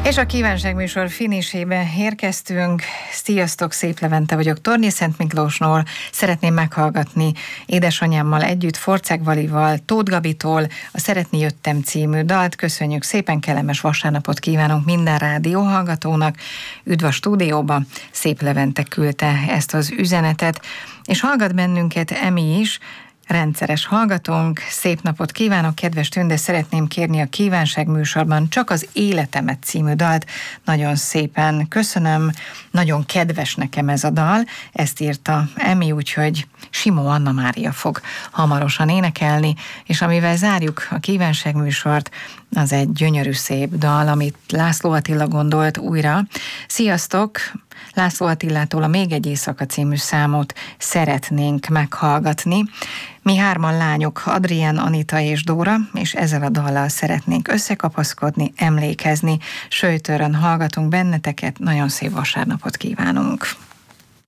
És a kívánságműsor finisébe érkeztünk. Sziasztok, Szép Levente vagyok Tornyi Szent Miklósnól. Szeretném meghallgatni édesanyámmal együtt, Forczák Valival, Tóth Gabitól a Szeretni jöttem című dalt. Köszönjük szépen, kellemes vasárnapot kívánunk minden rádióhallgatónak. Üdv a stúdióba, Szép Levente küldte ezt az üzenetet, és hallgat bennünket Emi is, rendszeres hallgatónk. Szép napot kívánok, kedves Tünde, szeretném kérni a kívánság műsorban Csak az életemet című dalt. Nagyon szépen köszönöm, nagyon kedves nekem ez a dal, ezt írta Emi, úgyhogy Simó Anna Mária fog hamarosan énekelni, és amivel zárjuk a kívánság műsort, az egy gyönyörű szép dal, amit László Attila gondolt újra. Sziasztok! László Attilától a Még egy éjszaka című számot szeretnénk meghallgatni. Mi hárman lányok, Adrien, Anita és Dóra, és ezzel a dallal szeretnénk összekapaszkodni, emlékezni. Söjtőrön hallgatunk benneteket, nagyon szép vasárnapot kívánunk!